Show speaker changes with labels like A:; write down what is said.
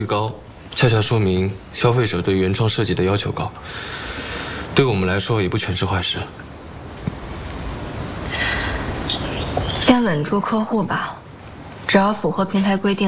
A: 高，恰恰说明消费者对原创设计的要求高，对我们来说也不全是坏事。
B: 先稳住客户吧，只要符合平台规定。